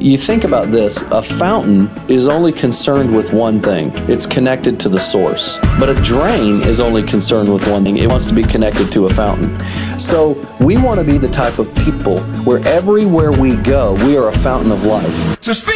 You think about this, a fountain is only concerned with one thing. It's connected to the source. But a drain is only concerned with one thing. It wants to be connected to a fountain. So we want to be the type of people where everywhere we go, we are a fountain of life.